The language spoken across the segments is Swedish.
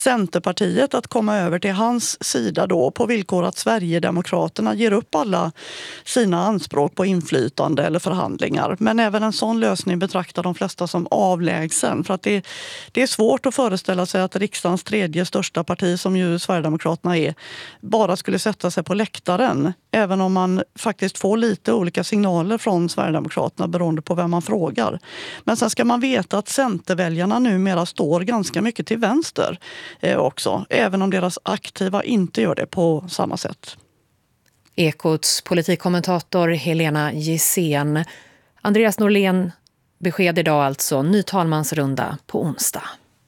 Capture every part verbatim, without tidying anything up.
Centerpartiet att komma över till hans sida då på villkor att Sverigedemokraterna ger upp alla sina anspråk på inflytande eller förhandlingar. Men även en sån lösning betraktar de flesta som avlägsen, för att det, det är svårt att föreställa sig att riksdagens tredje största parti, som ju Sverigedemokraterna är, bara skulle sätta sig på läktaren. Även om man faktiskt får lite olika signaler från Sverigedemokraterna beroende på vem man frågar. Men sen ska man veta att Centerväljarna numera står ganska mycket till vänster eh, också. Även om deras aktiva inte gör det på samma sätt. Ekots politikkommentator Helena Gissén. Andreas Norlén, besked idag alltså, ny talmansrunda på onsdag.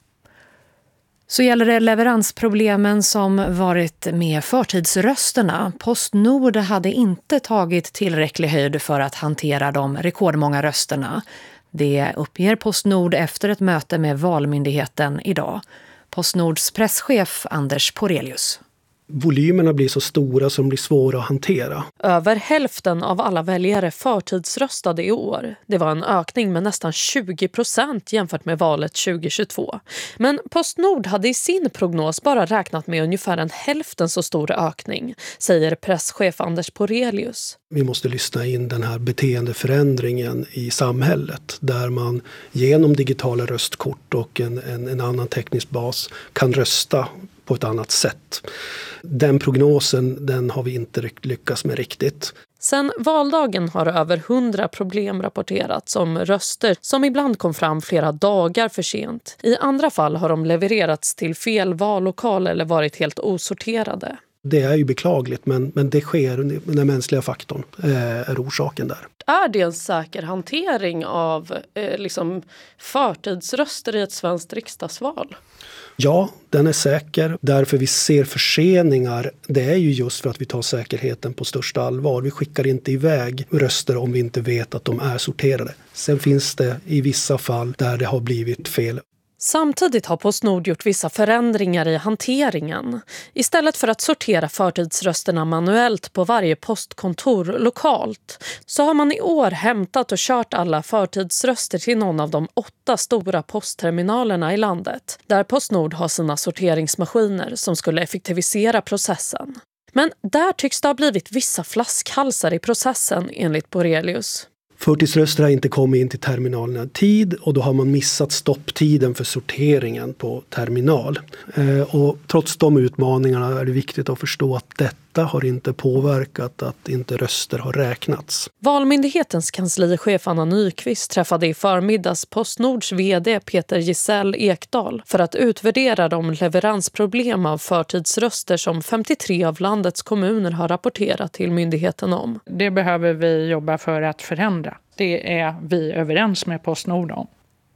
Så gäller det leveransproblemen som varit med förtidsrösterna. Postnord hade inte tagit tillräcklig höjd för att hantera de rekordmånga rösterna. Det uppger Postnord efter ett möte med Valmyndigheten idag. Postnords presschef Anders Porelius. Volymerna blir så stora som blir svåra att hantera. Över hälften av alla väljare förtidsröstade i år. Det var en ökning med nästan tjugo procent jämfört med valet tjugohundratjugotvå. Men Postnord hade i sin prognos bara räknat med ungefär en hälften så stor ökning, säger presschef Anders Porelius. Vi måste lyssna in den här beteendeförändringen i samhället där man genom digitala röstkort och en, en, en annan teknisk bas kan rösta på ett annat sätt. Den prognosen, den har vi inte lyckats med riktigt. Sen valdagen har över hundra problem rapporterats om röster som ibland kom fram flera dagar för sent. I andra fall har de levererats till fel vallokal eller varit helt osorterade. Det är ju beklagligt, men, men det sker, den mänskliga faktorn eh, är orsaken där. Är det en säker hantering av eh, liksom förtidsröster i ett svenskt riksdagsval? Ja, den är säker. Därför vi ser förseningar, det är ju just för att vi tar säkerheten på största allvar. Vi skickar inte iväg röster om vi inte vet att de är sorterade. Sen finns det i vissa fall där det har blivit fel. Samtidigt har Postnord gjort vissa förändringar i hanteringen. Istället för att sortera förtidsrösterna manuellt på varje postkontor lokalt så har man i år hämtat och kört alla förtidsröster till någon av de åtta stora postterminalerna i landet, där Postnord har sina sorteringsmaskiner som skulle effektivisera processen. Men där tycks det ha blivit vissa flaskhalsar i processen enligt Porelius. Förtidsröster har inte kommit in till terminalen i tid och då har man missat stopptiden för sorteringen på terminal. Eh, och trots de utmaningarna är det viktigt att förstå att detta har inte påverkat att inte röster har räknats. Valmyndighetens kanslichef Anna Nyqvist träffade i förmiddags Postnords vd Peter Gisell Ekdahl för att utvärdera de leveransproblem av förtidsröster som femtiotre av landets kommuner har rapporterat till myndigheten om. Det behöver vi jobba för att förändra. Det är vi överens med Postnord om.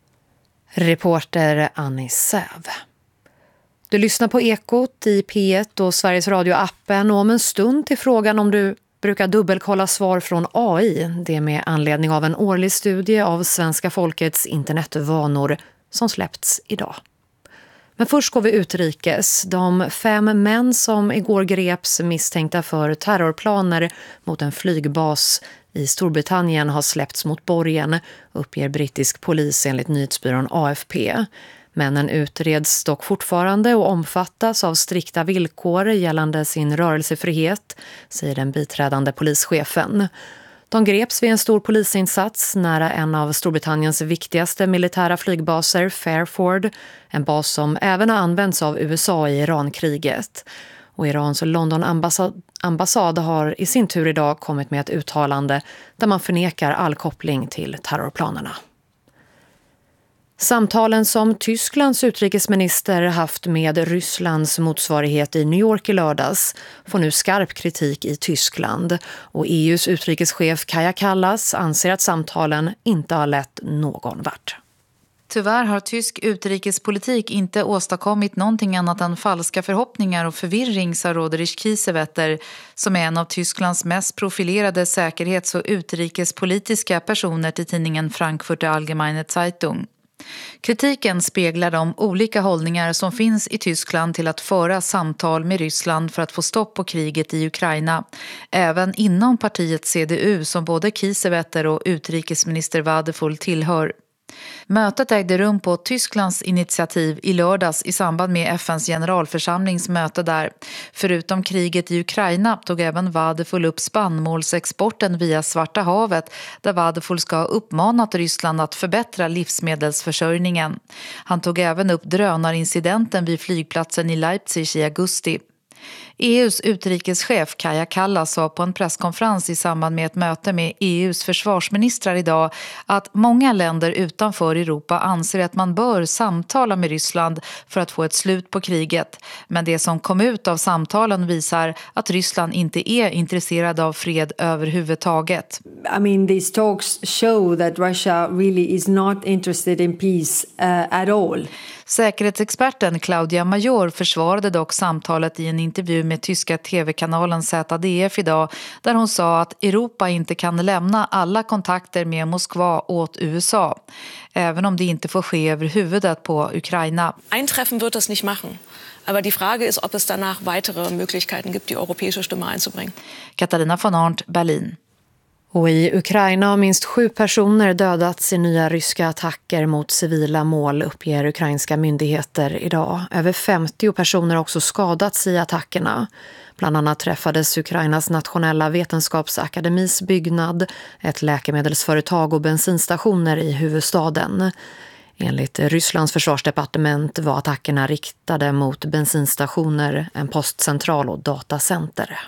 Reporter Annie Säv. Du lyssnar på Ekot i P ett och Sveriges Radio-appen och om en stund till frågan om du brukar dubbelkolla svar från A I. Det är med anledning av en årlig studie av svenska folkets internetvanor som släppts idag. Men först går vi utrikes. De fem män som igår greps misstänkta för terrorplaner mot en flygbas i Storbritannien har släppts mot borgen, uppger brittisk polis enligt nyhetsbyrån A F P. Männen utreds dock fortfarande och omfattas av strikta villkor gällande sin rörelsefrihet, säger den biträdande polischefen. De greps vid en stor polisinsats nära en av Storbritanniens viktigaste militära flygbaser, Fairford, en bas som även har använts av U S A i Irankriget. Och Irans London-ambassad ambassad har i sin tur idag kommit med ett uttalande där man förnekar all koppling till terrorplanerna. Samtalen som Tysklands utrikesminister haft med Rysslands motsvarighet i New York i lördags får nu skarp kritik i Tyskland. Och E U:s utrikeschef Kaja Kallas anser att samtalen inte har lett någon vart. Tyvärr har tysk utrikespolitik inte åstadkommit någonting annat än falska förhoppningar och förvirring, sa Roderich Kiesewetter, som är en av Tysklands mest profilerade säkerhets- och utrikespolitiska personer till tidningen Frankfurter Allgemeine Zeitung. Kritiken speglar de olika hållningar som finns i Tyskland till att föra samtal med Ryssland för att få stopp på kriget i Ukraina, även inom partiet C D U som både Kiesewetter och utrikesminister Wadefull tillhör. Mötet ägde rum på Tysklands initiativ i lördags i samband med F N:s generalförsamlings möte där. Förutom kriget i Ukraina tog även Vadeful upp spannmålsexporten via Svarta havet, där Vadeful ska ha uppmanat Ryssland att förbättra livsmedelsförsörjningen. Han tog även upp drönarincidenten vid flygplatsen i Leipzig i augusti. E U:s utrikeschef Kaja Kallas sa på en presskonferens i samband med ett möte med E U:s försvarsministrar idag att många länder utanför Europa anser att man bör samtala med Ryssland för att få ett slut på kriget. Men det som kom ut av samtalen visar att Ryssland inte är intresserad av fred överhuvudtaget. I mean, these talks show that Russia really is not interested in peace uh, at all. Säkerhetsexperten Claudia Major försvarade dock samtalet i en intervju med tyska tv-kanalen Z D F idag, där hon sa att Europa inte kan lämna alla kontakter med Moskva åt U S A, även om det inte får ske över huvudet på Ukraina. Eintreffen wird das nicht machen. Aber die Frage ist, ob es danach weitere Möglichkeiten gibt, die europäische Stimme einzubringen. Katarina von Arndt, Berlin. Och i Ukraina har minst sju personer dödats i nya ryska attacker mot civila mål, uppger ukrainska myndigheter idag. Över femtio personer har också skadats i attackerna. Bland annat träffades Ukrainas nationella vetenskapsakademis byggnad, ett läkemedelsföretag och bensinstationer i huvudstaden. Enligt Rysslands försvarsdepartement var attackerna riktade mot bensinstationer, en postcentral och datacenter.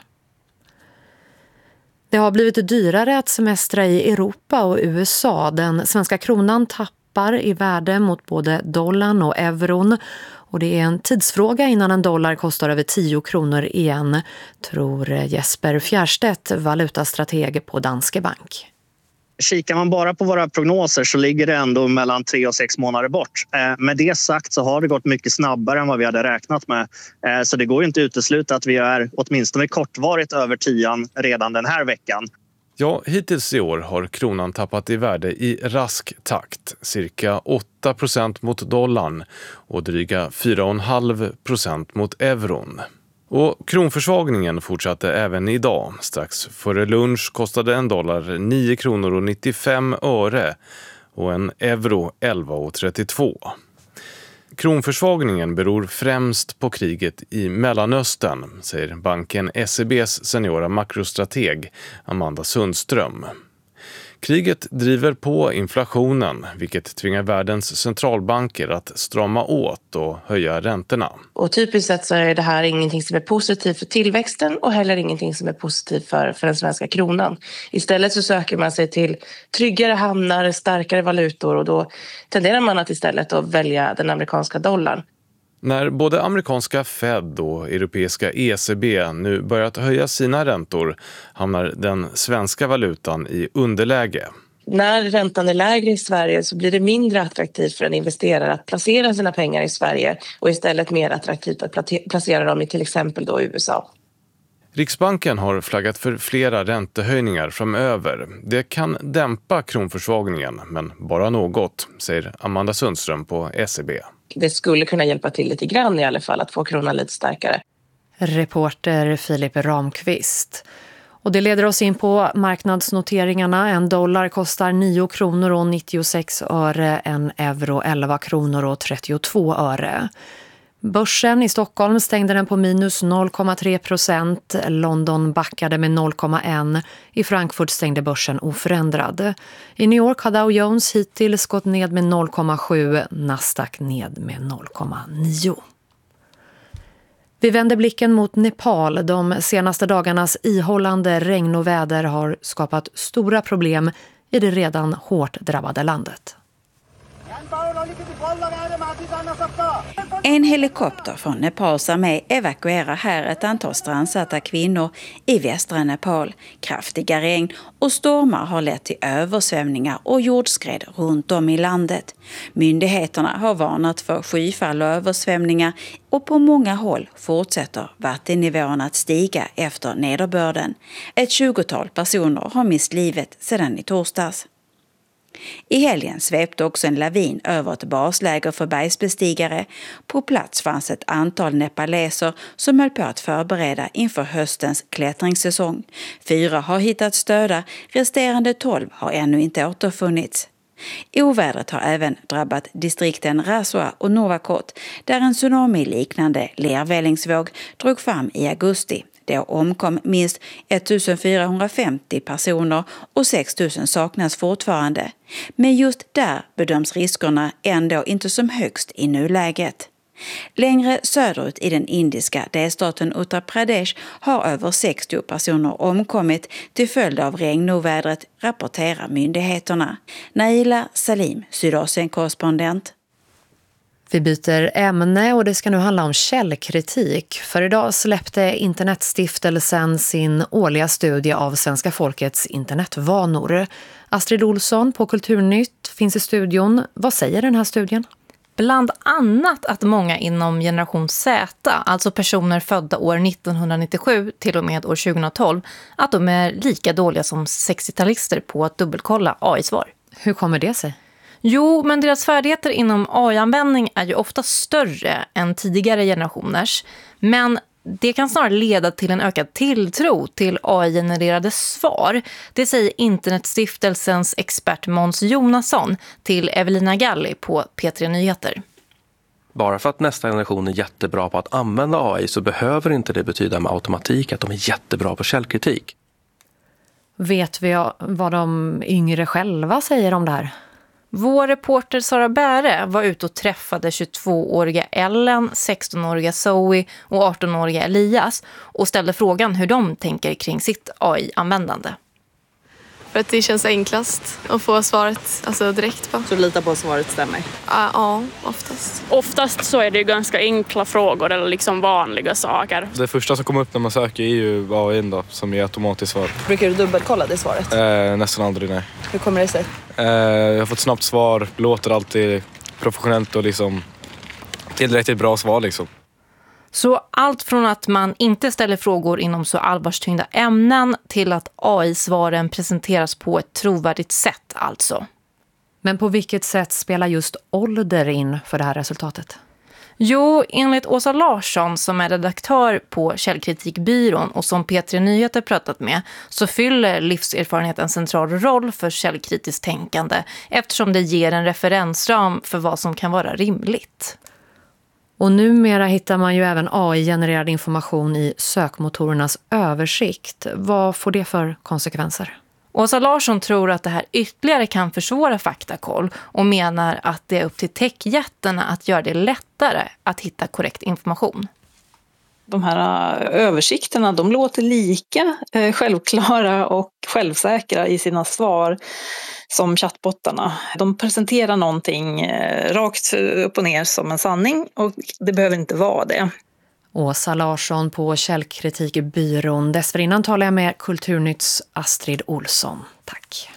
Det har blivit dyrare att semestra i Europa och U S A. Den svenska kronan tappar i värde mot både dollarn och euron. Och det är en tidsfråga innan en dollar kostar över tio kronor igen, tror Jesper Fjärstedt, valutastrateg på Danske Bank. Kikar man bara på våra prognoser så ligger det ändå mellan tre och sex månader bort. Eh, med det sagt så har det gått mycket snabbare än vad vi hade räknat med. Eh, så det går inte att utesluta att vi är åtminstone kortvarigt över tian redan den här veckan. Ja, hittills i år har kronan tappat i värde i rask takt. Cirka åtta procent mot dollarn och dryga fyra komma fem procent mot euron. Och kronförsvagningen fortsatte även idag. Strax före lunch kostade en dollar nio kronor och nittiofem öre och en euro elva komma trettiotvå. Kronförsvagningen beror främst på kriget i Mellanöstern, säger banken S E B:s seniora makrostrateg Amanda Sundström. Kriget driver på inflationen, vilket tvingar världens centralbanker att strama åt och höja räntorna. Och typiskt sett så är det här ingenting som är positivt för tillväxten och heller ingenting som är positivt för, för den svenska kronan. Istället så söker man sig till tryggare hamnar, starkare valutor och då tenderar man att istället att välja den amerikanska dollarn. När både amerikanska Fed och europeiska E C B nu börjat höja sina räntor hamnar den svenska valutan i underläge. När räntan är lägre i Sverige så blir det mindre attraktivt för en investerare att placera sina pengar i Sverige och istället mer attraktivt att placera dem i till exempel då U S A. Riksbanken har flaggat för flera räntehöjningar framöver. Det kan dämpa kronförsvagningen, men bara något, säger Amanda Sundström på S E B. Det skulle kunna hjälpa till lite grann i alla fall att få kronan lite starkare. Reporter Filip Ramqvist. Och det leder oss in på marknadsnoteringarna. En dollar kostar nio kronor och nittiosex öre, en euro elva kronor och trettiotvå öre. Börsen i Stockholm stängde den på minus noll komma tre procent. London backade med noll komma ett. I Frankfurt stängde börsen oförändrad. I New York har Dow Jones hittills gått ned med noll komma sju. Nasdaq ned med noll komma nio. Vi vänder blicken mot Nepal. De senaste dagarnas ihållande regn och väder har skapat stora problem i det redan hårt drabbade landet. En helikopter från Nepals armé evakuerar här ett antal strandsatta kvinnor i västra Nepal. Kraftiga regn och stormar har lett till översvämningar och jordskred runt om i landet. Myndigheterna har varnat för skyfall och översvämningar och på många håll fortsätter vattennivån att stiga efter nederbörden. Ett tjugotal personer har mist livet sedan i torsdags. I helgen svepte också en lavin över ett basläger för bergsbestigare. På plats fanns ett antal nepaleser som höll på att förbereda inför höstens klättringssäsong. Fyra har hittats döda, resterande tolv har ännu inte återfunnits. Ovädret har även drabbat distrikten Rasua och Novakot där en tsunami-liknande lervällingsvåg drog fram i augusti. Då omkom minst ettusendfyrahundrafemtio personer och sex tusen saknas fortfarande. Men just där bedöms riskerna ändå inte som högst i nuläget. Längre söderut i den indiska delstaten Uttar Pradesh har över sextio personer omkommit till följd av regnovädret, rapporterar myndigheterna. Naila Salim, Sydasien-korrespondent. Vi byter ämne och det ska nu handla om källkritik. För idag släppte Internetstiftelsen sin årliga studie av svenska folkets internetvanor. Astrid Olsson på Kulturnytt finns i studion. Vad säger den här studien? Bland annat att många inom generation Z, alltså personer födda år nittonhundranittiosju till och med år tjugohundratolv, att de är lika dåliga som sextiotalister på att dubbelkolla A I-svar. Hur kommer det sig? Jo, men deras färdigheter inom A I-användning är ju ofta större än tidigare generationers. Men det kan snarare leda till en ökad tilltro till A I-genererade svar. Det säger Internetstiftelsens expert Måns Jonasson till Evelina Galli på P tre Nyheter. Bara för att nästa generation är jättebra på att använda A I så behöver inte det betyda med automatik att de är jättebra på källkritik. Vet vi vad de yngre själva säger om det här? Vår reporter Sara Bäre var ute och träffade tjugotvååriga Ellen, sextonåriga Zoe och artonåriga Elias och ställde frågan hur de tänker kring sitt A I-användande. För att det känns enklast att få svaret alltså direkt på. Så du litar på att svaret stämmer? Ja, ja, oftast. Oftast så är det ju ganska enkla frågor eller liksom vanliga saker. Det första som kommer upp när man söker är ju A I då, som är automatiskt svar. Brukar du dubbelkolla det svaret? Eh, nästan aldrig, nej. Hur kommer det sig? Eh, jag har fått snabbt svar, låter alltid professionellt och liksom tillräckligt bra svar liksom. Så allt från att man inte ställer frågor inom så allvarstyngda ämnen till att A I-svaren presenteras på ett trovärdigt sätt alltså. Men på vilket sätt spelar just ålder in för det här resultatet? Jo, enligt Åsa Larsson som är redaktör på Källkritikbyrån och som P tre Nyheter pratat med så fyller livserfarenhet en central roll för källkritiskt tänkande eftersom det ger en referensram för vad som kan vara rimligt. Och numera hittar man ju även A I-genererad information i sökmotorernas översikt. Vad får det för konsekvenser? Åsa Larsson tror att det här ytterligare kan försvåra faktakoll och menar att det är upp till techjättarna att göra det lättare att hitta korrekt information. De här översikterna, de låter lika självklara och självsäkra i sina svar som chattbottarna. De presenterar någonting rakt upp och ner som en sanning och det behöver inte vara det. Åsa Larsson på Källkritikbyrån. Dessförinnan talar jag med Kulturnytts Astrid Olsson. Tack.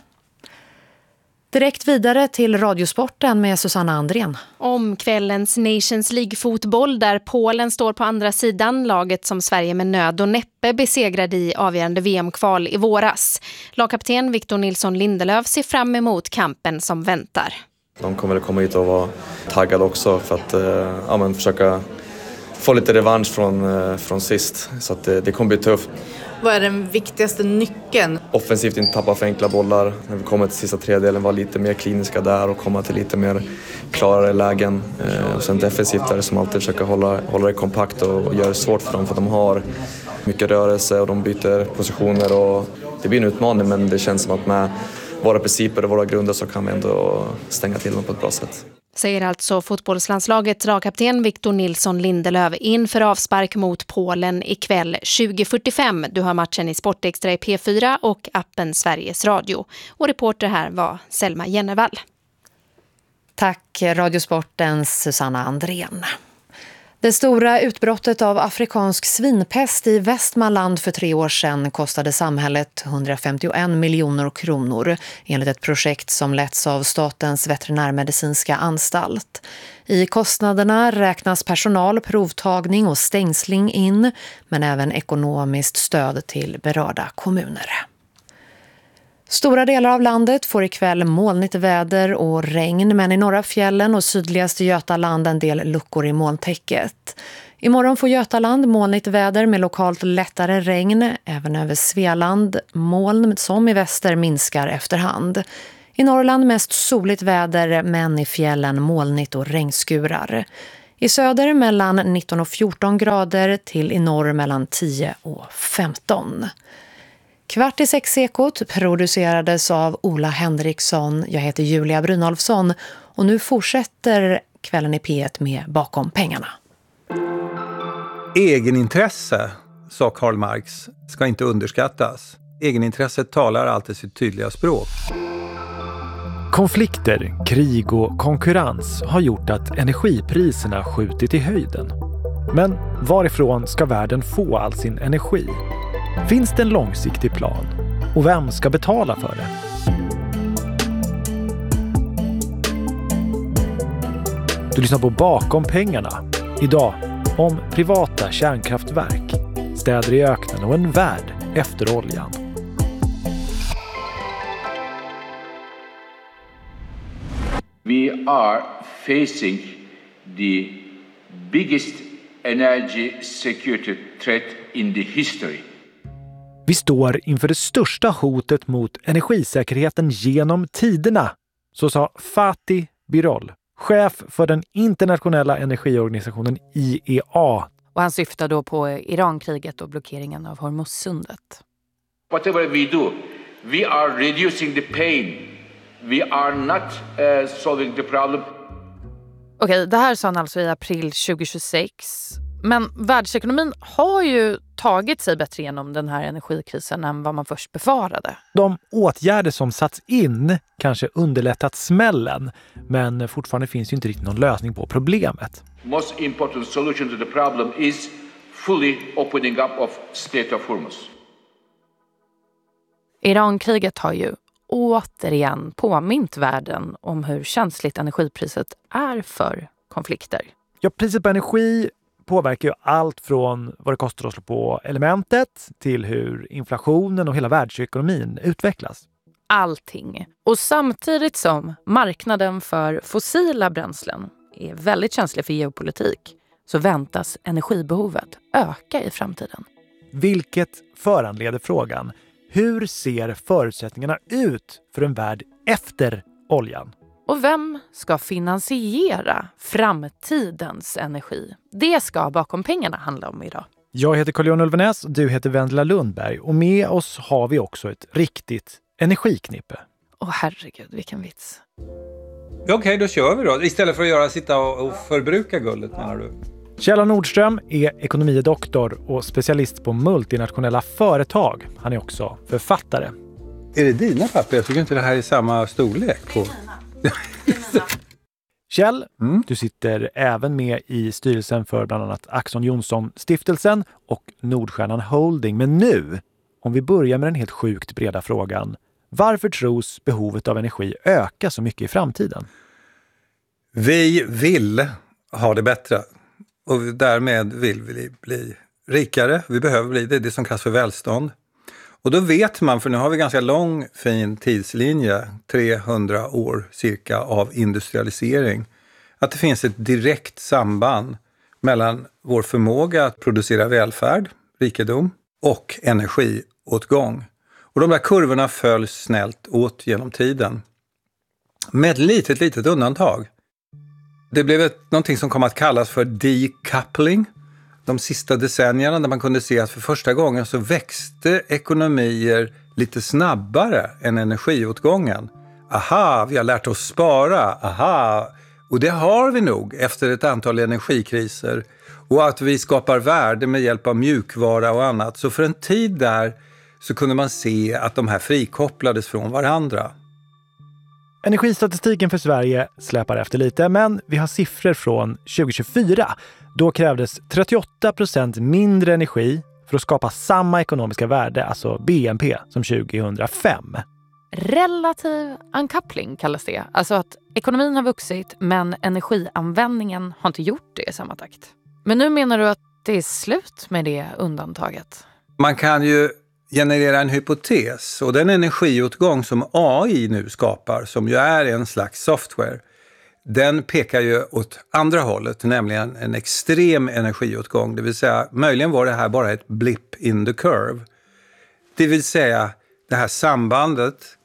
Direkt vidare till Radiosporten med Susanna Andrén. Om kvällens Nations League-fotboll där Polen står på andra sidan, laget som Sverige med nöd och näppe besegrade i avgörande V M-kval i våras. Lagkapten Victor Nilsson Lindelöf ser fram emot kampen som väntar. De kommer att komma hit och vara taggade också för att eh, ja, men försöka få lite revansch från, eh, från sist. Så att det, det kommer bli tufft. Vad är den viktigaste nyckeln? Offensivt inte tappa för enkla bollar. När vi kommer till sista tredjedelen var lite mer kliniska där och komma till lite mer klarare lägen. Eh, och sen defensivt är det som alltid försöka hålla, hålla det kompakt och, och göra det svårt för dem för att de har mycket rörelse och de byter positioner. Och det blir en utmaning men det känns som att med våra principer och våra grunder så kan vi ändå stänga till dem på ett bra sätt. Säger alltså fotbollslandslagets lagkapten Victor Nilsson Lindelöf inför avspark mot Polen ikväll tjugo fyrtiofem. Du har matchen i Sportextra i P fyra och appen Sveriges Radio. Och reporter här var Selma Jennevall. Tack Radiosportens Susanna Andrén. Det stora utbrottet av afrikansk svinpest i Västmanland för tre år sedan kostade samhället hundrafemtioen miljoner kronor enligt ett projekt som letts av Statens veterinärmedicinska anstalt. I kostnaderna räknas personal, provtagning och stängsling in, men även ekonomiskt stöd till berörda kommuner. Stora delar av landet får ikväll molnigt väder och regn, men i norra fjällen och sydligaste Götaland en del luckor i molntäcket. Imorgon får Götaland molnigt väder med lokalt lättare regn, även över Svealand moln som i väster minskar efterhand. I Norrland mest soligt väder, men i fjällen molnigt och regnskurar. I söder mellan nitton och fjorton grader, till i norr mellan tio och femton. Kvart i sex Ekot producerades av Ola Henriksson. Jag heter Julia Brynolfsson och nu fortsätter Kvällen i P ett med Bakom pengarna. Egenintresse, sa Karl Marx, ska inte underskattas. Egenintresset talar alltid sitt tydliga språk. Konflikter, krig och konkurrens har gjort att energipriserna skjutit i höjden. Men varifrån ska världen få all sin energi? Finns det en långsiktig plan? Och vem ska betala för det? Du lyssnar på Bakom pengarna. Idag om privata kärnkraftverk, städer i öknen och en värld efter oljan. We are facing the biggest energy security threat in the history. Vi står inför det största hotet mot energisäkerheten genom tiderna, så sa Fatih Birol, chef för den internationella energiorganisationen I E A. Och han syftar då på Irankriget och blockeringen av Hormuzsundet. Whatever we do, we are reducing the pain. We are not uh, solving the problem. Okej, det här sa han alltså i april tjugohundratjugosex. Men världsekonomin har ju tagit sig bättre genom den här energikrisen än vad man först befarade. De åtgärder som satts in kanske underlättat smällen, men fortfarande finns ju inte riktigt någon lösning på problemet. Most important solution to the problem is fully opening up of Strait of Hormuz. Irankriget har ju återigen påmint världen om hur känsligt energipriset är för konflikter. Ja, priset på energi påverkar ju allt från vad det kostar att slå på elementet till hur inflationen och hela världsekonomin utvecklas. Allting. Och samtidigt som marknaden för fossila bränslen är väldigt känslig för geopolitik, så väntas energibehovet öka i framtiden. Vilket föranleder frågan: hur ser förutsättningarna ut för en värld efter oljan? Och vem ska finansiera framtidens energi? Det ska Bakom pengarna handla om idag. Jag heter Carl-Johan Ulvenäs och du heter Vendela Lundberg. Och med oss har vi också ett riktigt energiknippe. Åh herregud, vilken vits. Okej, okay, då kör vi då. Istället för att göra sitta och, och förbruka guldet, menar du? Kjell Nordström är ekonomidoktor och specialist på multinationella företag. Han är också författare. Är det dina papper? Jag tycker inte det här är samma storlek på. Kjell, mm. du sitter även med i styrelsen för bland annat Axon Johnson-stiftelsen och Nordstjärnan Holding. Men nu, om vi börjar med den helt sjukt breda frågan: varför tros behovet av energi öka så mycket i framtiden? Vi vill ha det bättre och därmed vill vi bli rikare. Vi behöver bli det, det som kallas för välstånd. Och då vet man, för nu har vi ganska lång fin tidslinje, trehundra år cirka av industrialisering, att det finns ett direkt samband mellan vår förmåga att producera välfärd, rikedom och energiåtgång. Och de där kurvorna följs snällt åt genom tiden. Med ett litet, litet undantag. Det blev ett, någonting som kom att kallas för decoupling. De sista decennierna, där man kunde se att för första gången så växte ekonomier lite snabbare än energiåtgången. Aha, vi har lärt oss spara. Aha, och det har vi nog efter ett antal energikriser. Och att vi skapar värde med hjälp av mjukvara och annat. Så för en tid där så kunde man se att de här frikopplades från varandra. Energistatistiken för Sverige släpar efter lite, men vi har siffror från tjugohundratjugofyra. Då krävdes trettioåtta procent mindre energi för att skapa samma ekonomiska värde, alltså B N P, som tjugohundrafem. Relativ uncoupling kallas det. Alltså att ekonomin har vuxit men energianvändningen har inte gjort det i samma takt. Men nu menar du att det är slut med det undantaget? Man kan ju generera en hypotes, och den energiåtgång som A I nu skapar, som ju är en slags software, den pekar ju åt andra hållet, nämligen en extrem energiåtgång. Det vill säga, möjligen var det här bara ett blip in the curve. Det vill säga, det här sambandet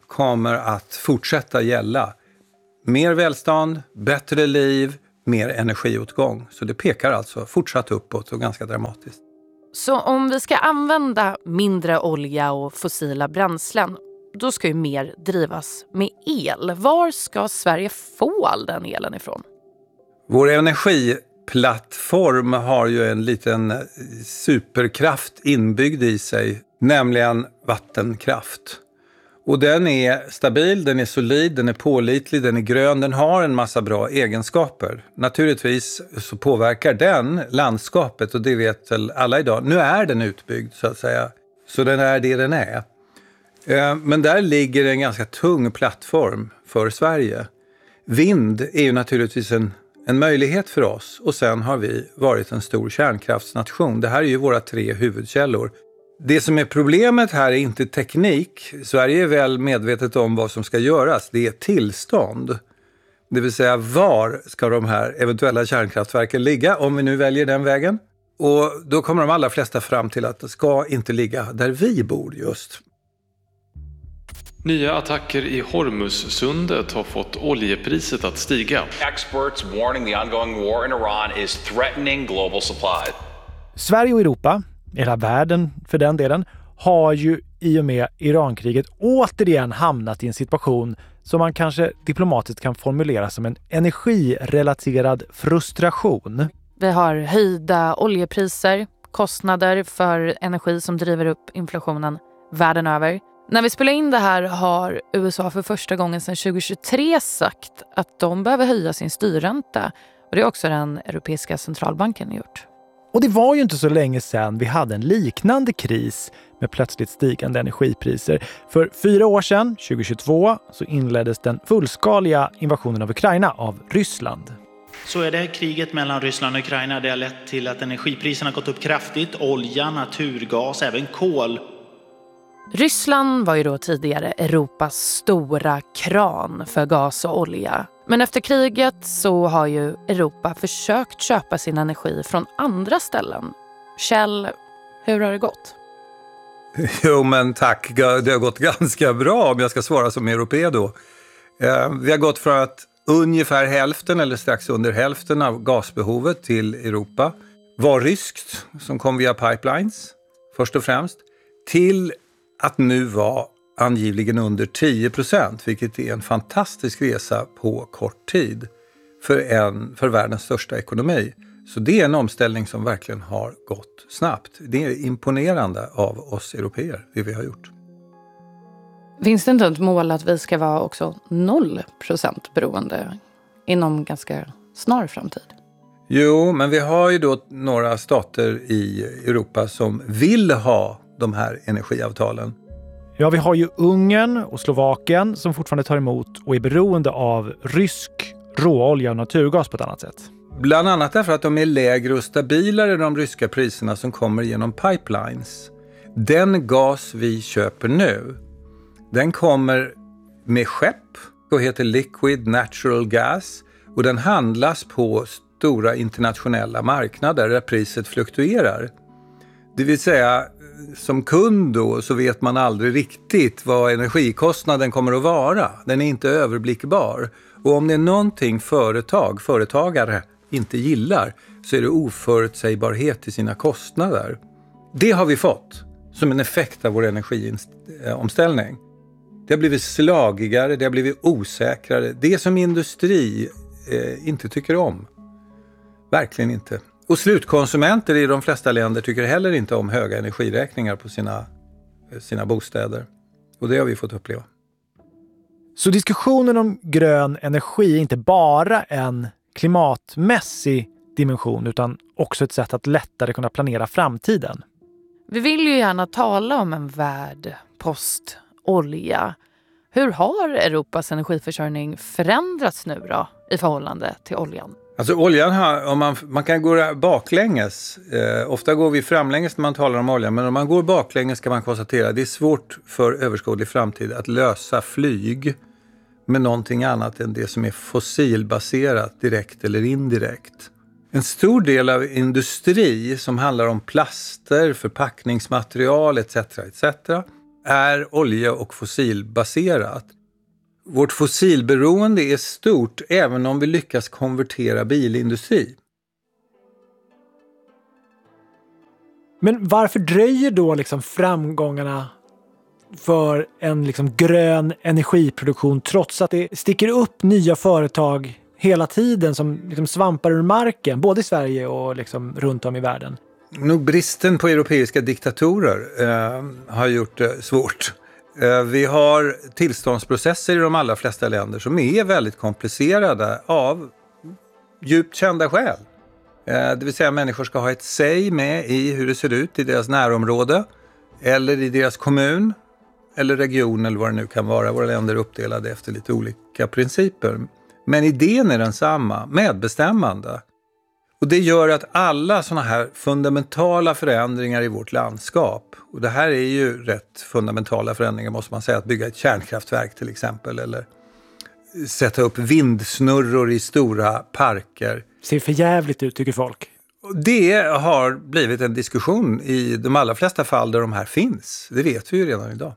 kommer att fortsätta gälla. Mer välstånd, bättre liv, mer energiåtgång. Så det pekar alltså fortsatt uppåt och ganska dramatiskt. Så om vi ska använda mindre olja och fossila bränslen, då ska ju mer drivas med el. Var ska Sverige få all den elen ifrån? Vår energiplattform har ju en liten superkraft inbyggd i sig, nämligen vattenkraft. Och den är stabil, den är solid, den är pålitlig, den är grön, den har en massa bra egenskaper. Naturligtvis så påverkar den landskapet, och det vet väl alla idag. Nu är den utbyggd så att säga, så den är det den är. Men där ligger en ganska tung plattform för Sverige. Vind är ju naturligtvis en, en möjlighet för oss, och sen har vi varit en stor kärnkraftsnation. Det här är ju våra tre huvudkällor. Det som är problemet här är inte teknik. Sverige är väl medvetet om vad som ska göras. Det är tillstånd. Det vill säga, var ska de här eventuella kärnkraftverken ligga om vi nu väljer den vägen? Och då kommer de allra flesta fram till att det ska inte ligga där vi bor just. Nya attacker i Hormuzsundet har fått oljepriset att stiga. Experts warning the ongoing war in Iran is threatening global supply. Sverige och Europa, hela världen för den delen, har ju i och med Irankriget återigen hamnat i en situation som man kanske diplomatiskt kan formulera som en energirelaterad frustration. Vi har höjda oljepriser, kostnader för energi som driver upp inflationen världen över. När vi spelar in det här har U S A för första gången sedan tjugo tjugotre sagt att de behöver höja sin styrränta. Och det är också den Europeiska centralbanken gjort. Och det var ju inte så länge sedan vi hade en liknande kris med plötsligt stigande energipriser. För fyra år sedan, tjugo tjugotvå, så inleddes den fullskaliga invasionen av Ukraina av Ryssland. Så är det kriget mellan Ryssland och Ukraina. Det har lett till att energipriserna gått upp kraftigt. Olja, naturgas, även kol. Ryssland var ju då tidigare Europas stora kran för gas och olja. Men efter kriget så har ju Europa försökt köpa sin energi från andra ställen. Kjell, hur har det gått? Jo men tack, det har gått ganska bra om jag ska svara som europé då. Vi har gått från att ungefär hälften eller strax under hälften av gasbehovet till Europa var ryskt, som kom via pipelines först och främst, till att nu vara angivligen under tio procent, vilket är en fantastisk resa på kort tid för, en, för världens största ekonomi. Så det är en omställning som verkligen har gått snabbt. Det är imponerande av oss europeer, det vi har gjort. Finns det inte ett mål att vi ska vara också noll procent beroende inom ganska snar framtid? Jo, men vi har ju då några stater i Europa som vill ha de här energiavtalen. Ja, vi har ju Ungern och Slovakien som fortfarande tar emot och är beroende av rysk råolja och naturgas på ett annat sätt. Bland annat därför att de är lägre och stabilare än de ryska priserna som kommer genom pipelines. Den gas vi köper nu, den kommer med skepp och heter liquid natural gas, och den handlas på stora internationella marknader där priset fluktuerar. Det vill säga, som kund då så vet man aldrig riktigt vad energikostnaden kommer att vara. Den är inte överblickbar. Och om det är någonting företag, företagare inte gillar, så är det oförutsägbarhet i sina kostnader. Det har vi fått som en effekt av vår energiomställning. Det har blivit slagigare, det har blivit osäkrare. Det som industri eh, inte tycker om. Verkligen inte. Och slutkonsumenter i de flesta länder tycker heller inte om höga energiräkningar på sina, sina bostäder. Och det har vi fått uppleva. Så diskussionen om grön energi är inte bara en klimatmässig dimension utan också ett sätt att lättare kunna planera framtiden. Vi vill ju gärna tala om en värld post olja. Hur har Europas energiförsörjning förändrats nu då i förhållande till oljan? Alltså oljan har, om man, man kan gå baklänges. Eh, ofta går vi framlänges när man talar om oljan. Men om man går baklänges kan man konstatera att det är svårt för överskådlig framtid att lösa flyg med någonting annat än det som är fossilbaserat direkt eller indirekt. En stor del av industri som handlar om plaster, förpackningsmaterial et cetera et cetera är olje- och fossilbaserat. Vårt fossilberoende är stort även om vi lyckas konvertera bilindustri. Men varför dröjer då liksom framgångarna för en liksom grön energiproduktion trots att det sticker upp nya företag hela tiden som liksom svampar ur marken, både i Sverige och liksom runt om i världen? Nog bristen på europeiska diktatorer eh, har gjort det svårt. Eh, vi har tillståndsprocesser i de allra flesta länder som är väldigt komplicerade av djupt kända skäl. Eh, det vill säga människor ska ha ett säg med i hur det ser ut i deras närområde eller i deras kommun eller region eller vad det nu kan vara. Våra länder är uppdelade efter lite olika principer. Men idén är densamma, medbestämmande. Och det gör att alla såna här fundamentala förändringar i vårt landskap, och det här är ju rätt fundamentala förändringar måste man säga, att bygga ett kärnkraftverk till exempel, eller sätta upp vindsnurror i stora parker. Ser för jävligt ut tycker folk. Det har blivit en diskussion i de allra flesta fall där de här finns. Det vet vi ju redan idag.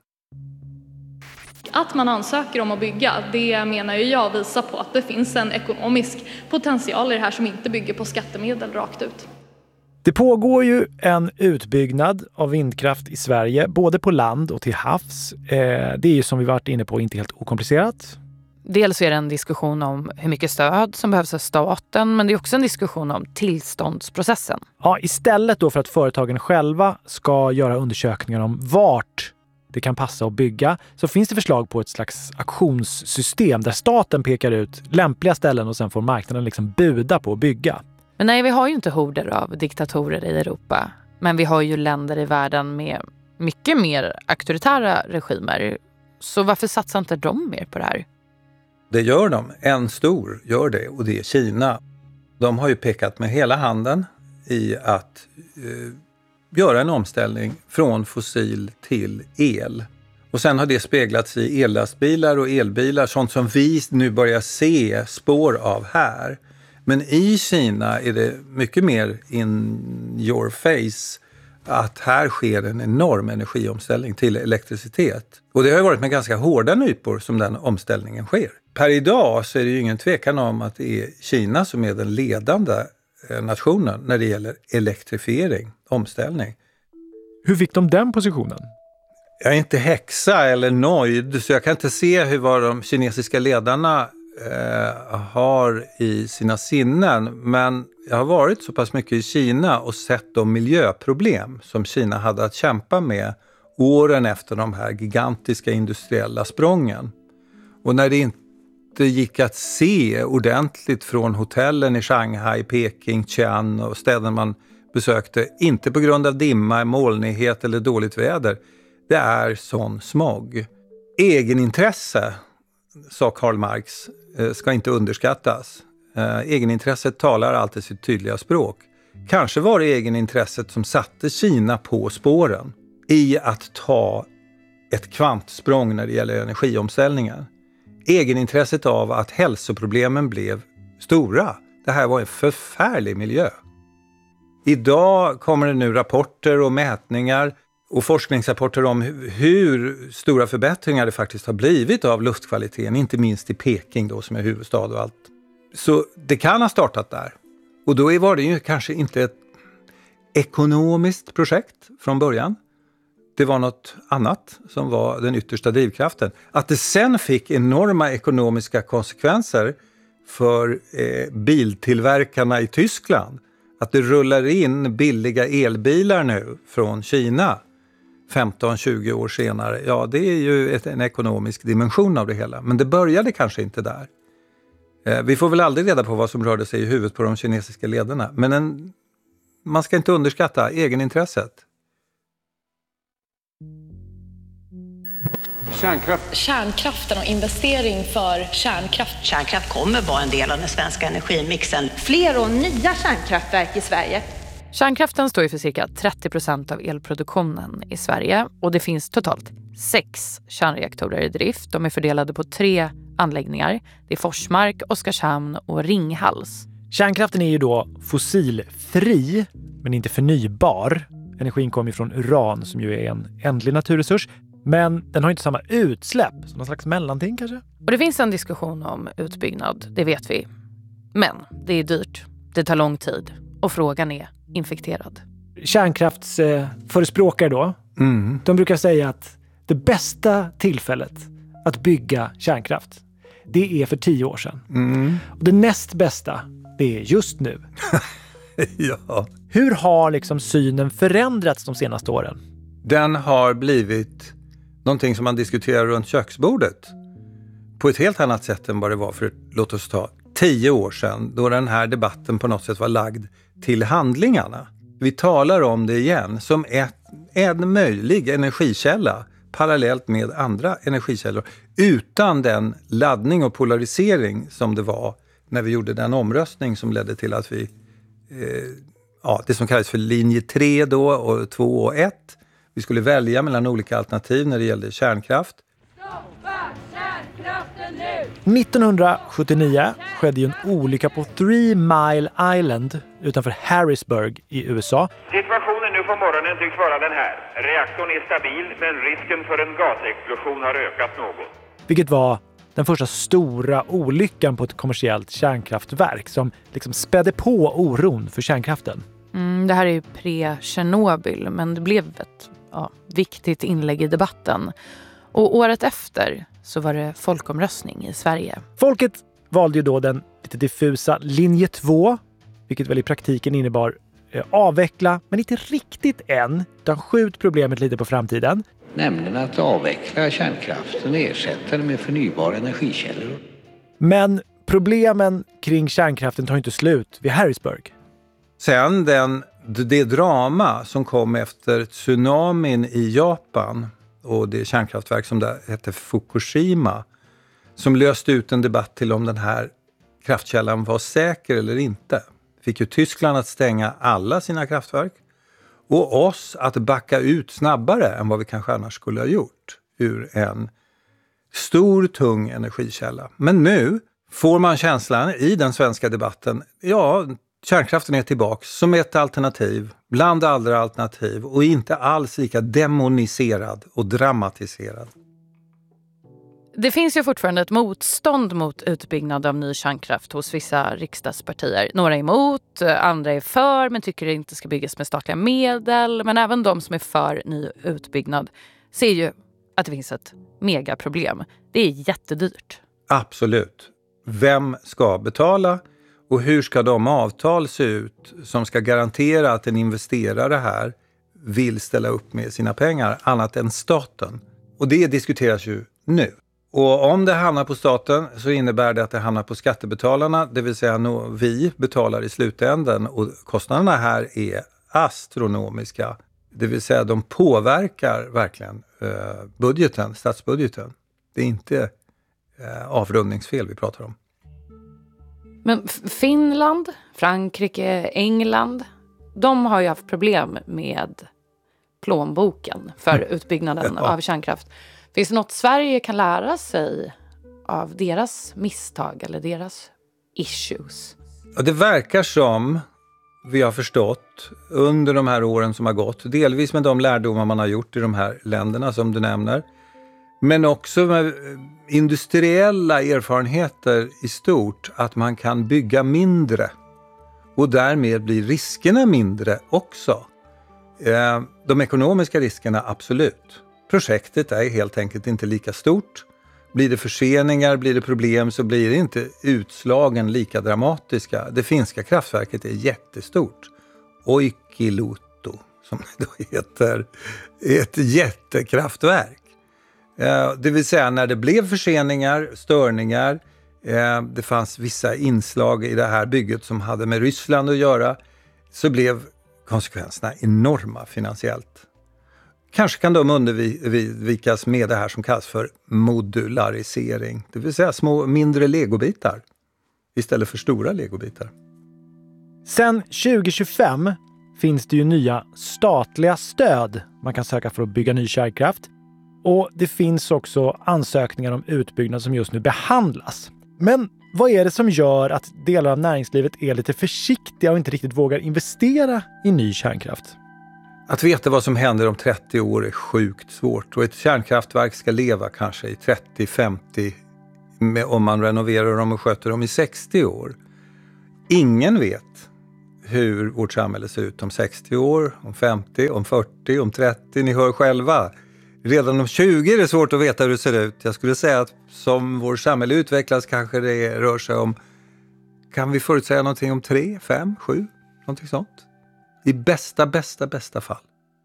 Att man ansöker om att bygga, det menar ju jag visar på att det finns en ekonomisk potential i det här som inte bygger på skattemedel rakt ut. Det pågår ju en utbyggnad av vindkraft i Sverige, både på land och till havs. Eh, det är ju som vi varit inne på inte helt okomplicerat. Dels är det en diskussion om hur mycket stöd som behövs av staten, men det är också en diskussion om tillståndsprocessen. Ja, istället då för att företagen själva ska göra undersökningar om vart det kan passa att bygga, så finns det förslag på ett slags auktionssystem där staten pekar ut lämpliga ställen och sen får marknaden liksom buda på att bygga. Men nej, vi har ju inte horder av diktatorer i Europa, men vi har ju länder i världen med mycket mer auktoritära regimer. Så varför satsar inte de mer på det här? Det gör de. En stor gör det, och det är Kina. De har ju pekat med hela handen i att eh, göra en omställning från fossil till el. Och sen har det speglats i ellastbilar och elbilar, sånt som vi nu börjar se spår av här. Men i Kina är det mycket mer in your face att här sker en enorm energiomställning till elektricitet. Och det har varit med ganska hårda nypor som den omställningen sker. Per idag så är det ju ingen tvekan om att det är Kina som är den ledande nationen när det gäller elektrifiering, omställning. Hur fick de den positionen? Jag är inte häxa eller nöjd, så jag kan inte se hur vad de kinesiska ledarna eh, har i sina sinnen. Men jag har varit så pass mycket i Kina och sett de miljöproblem som Kina hade att kämpa med åren efter de här gigantiska industriella sprången. Och när det inte gick att se ordentligt från hotellen i Shanghai, Peking, Qian och städer man besökte, inte på grund av dimma, molnighet eller dåligt väder. Det är sån smog. Egenintresse, sa Karl Marx, ska inte underskattas. Egenintresset talar alltid sitt tydliga språk. Kanske var det egenintresset som satte Kina på spåren i att ta ett kvantsprång när det gäller energiomställningen. Egenintresset av att hälsoproblemen blev stora. Det här var en förfärlig miljö. Idag kommer det nu rapporter och mätningar och forskningsrapporter om hur stora förbättringar det faktiskt har blivit av luftkvaliteten, inte minst i Peking då, som är huvudstad och allt. Så det kan ha startat där. Och då var det ju kanske inte ett ekonomiskt projekt från början. Det var något annat som var den yttersta drivkraften. Att det sen fick enorma ekonomiska konsekvenser för eh, biltillverkarna i Tyskland. Att det rullar in billiga elbilar nu från Kina femton tjugo år senare. Ja, det är ju ett, en ekonomisk dimension av det hela. Men det började kanske inte där. Eh, vi får väl aldrig reda på vad som rörde sig i huvudet på de kinesiska ledarna. Men en, man ska inte underskatta egenintresset. Kärnkraft. Kärnkraften och investering för kärnkraft. Kärnkraft kommer vara en del av den svenska energimixen. Fler och nya kärnkraftverk i Sverige. Kärnkraften står ju för cirka trettio procent av elproduktionen i Sverige. Och det finns totalt sex kärnreaktorer i drift. De är fördelade på tre anläggningar. Det är Forsmark, Oskarshamn och Ringhals. Kärnkraften är ju då fossilfri, men inte förnybar. Energin kommer ju från uran som ju är en ändlig naturresurs. Men den har inte samma utsläpp, som någon slags mellanting kanske. Och det finns en diskussion om utbyggnad, det vet vi. Men det är dyrt, det tar lång tid och frågan är infekterad. Kärnkraftsförespråkare då, mm. de brukar säga att det bästa tillfället att bygga kärnkraft, det är för tio år sedan. Mm. Och det näst bästa, det är just nu. Ja. Hur har liksom synen förändrats de senaste åren? Den har blivit någonting som man diskuterar runt köksbordet på ett helt annat sätt än vad det var för, låt oss ta, tio år sedan, då den här debatten på något sätt var lagd till handlingarna. Vi talar om det igen som ett, en möjlig energikälla parallellt med andra energikällor utan den laddning och polarisering som det var när vi gjorde den omröstning som ledde till att vi, eh, ja, det som kallas för linje tre då och två och ett. Vi skulle välja mellan olika alternativ när det gällde kärnkraft. Stoppa kärnkraften nu! nittonhundrasjuttionio skedde ju en olycka på Three Mile Island utanför Harrisburg i U S A. Situationen nu på morgonen tycks vara den här. Reaktorn är stabil men risken för en gasexplosion har ökat något. Vilket var den första stora olyckan på ett kommersiellt kärnkraftverk som liksom spädde på oron för kärnkraften. Mm, det här är ju pre-Tjernobyl, men det blev ett ja, viktigt inlägg i debatten. Och året efter så var det folkomröstning i Sverige. Folket valde ju då den lite diffusa linje två, vilket väl i praktiken innebar eh, avveckla, men inte riktigt än, utan skjut problemet lite på framtiden. Nämligen att avveckla kärnkraften och ersätta den med förnybara energikällor. Men problemen kring kärnkraften tar inte slut vid Harrisburg. Sen den, det drama som kom efter tsunamin i Japan och det kärnkraftverk som där hette Fukushima som löste ut en debatt till om den här kraftkällan var säker eller inte. Fick ju Tyskland att stänga alla sina kraftverk och oss att backa ut snabbare än vad vi kanske annars skulle ha gjort ur en stor, tung energikälla. Men nu får man känslan i den svenska debatten, ja, kärnkraften är tillbaka som ett alternativ, bland andra alternativ och inte alls lika demoniserad och dramatiserad. Det finns ju fortfarande ett motstånd mot utbyggnad av ny kärnkraft hos vissa riksdagspartier. Några är emot, andra är för men tycker det inte ska byggas med statliga medel. Men även de som är för ny utbyggnad ser ju att det finns ett megaproblem. Det är jättedyrt. Absolut. Vem ska betala? Och hur ska de avtal se ut som ska garantera att en investerare här vill ställa upp med sina pengar annat än staten? Och det diskuteras ju nu. Och om det hamnar på staten så innebär det att det hamnar på skattebetalarna, det vill säga no, vi betalar i slutändan och kostnaderna här är astronomiska. Det vill säga de påverkar verkligen eh, budgeten, statsbudgeten. Det är inte eh, avrundningsfel vi pratar om. Men Finland, Frankrike, England, de har ju haft problem med plånboken för utbyggnaden ja. av kärnkraft. Finns det något Sverige kan lära sig av deras misstag eller deras issues? Ja, det verkar som vi har förstått under de här åren som har gått, delvis med de lärdomar man har gjort i de här länderna som du nämner, men också med industriella erfarenheter i stort, att man kan bygga mindre och därmed blir riskerna mindre också. Eh, de ekonomiska riskerna absolut. Projektet är helt enkelt inte lika stort. Blir det förseningar, blir det problem så blir det inte utslagen lika dramatiska. Det finska kraftverket är jättestort. Oikiluoto som det då heter, är ett jättekraftverk. Det vill säga när det blev förseningar, störningar, det fanns vissa inslag i det här bygget som hade med Ryssland att göra, så blev konsekvenserna enorma finansiellt. Kanske kan de undvikas med det här som kallas för modularisering, det vill säga små mindre legobitar istället för stora legobitar. Sen tjugo tjugofem finns det ju nya statliga stöd man kan söka för att bygga ny kärnkraft. Och det finns också ansökningar om utbyggnad som just nu behandlas. Men vad är det som gör att delar av näringslivet är lite försiktiga och inte riktigt vågar investera i ny kärnkraft? Att veta vad som händer om trettio år är sjukt svårt. Och ett kärnkraftverk ska leva kanske i trettio femtio med, om man renoverar dem och sköter dem i sextio år. Ingen vet hur vårt samhälle ser ut om sextio år, om femtio, om fyrtio, om trettio. Ni hör själva. Redan om tjugo är det svårt att veta hur det ser ut. Jag skulle säga att som vårt samhälle utvecklas kanske det rör sig om, kan vi förutsäga någonting om tre, fem, sju, någonting sånt. I bästa, bästa, bästa fall.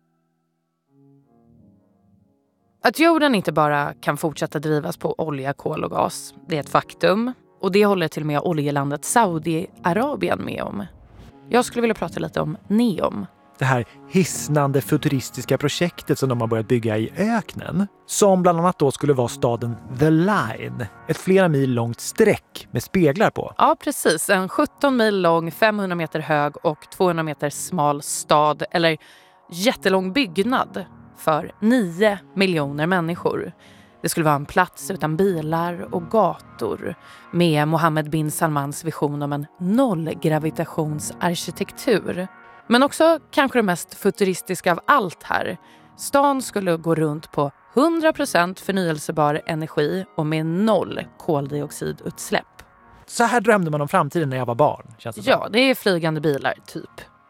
Att jorden inte bara kan fortsätta drivas på olja, kol och gas, det är ett faktum. Och det håller till och med oljelandet Saudiarabien med om. Jag skulle vilja prata lite om NEOM. Det här hisnande futuristiska projektet som de har börjat bygga i öknen. Som bland annat då skulle vara staden The Line. Ett flera mil långt streck med speglar på. Ja, precis. En sjutton mil lång, femhundra meter hög och tvåhundra meter smal stad. Eller jättelång byggnad för nio miljoner människor. Det skulle vara en plats utan bilar och gator. Med Mohammed bin Salmans vision om en nollgravitationsarkitektur. Men också kanske det mest futuristiska av allt här. Stan skulle gå runt på hundra procent förnyelsebar energi och med noll koldioxidutsläpp. Så här drömde man om framtiden när jag var barn, känns det som. Ja, det är flygande bilar, typ.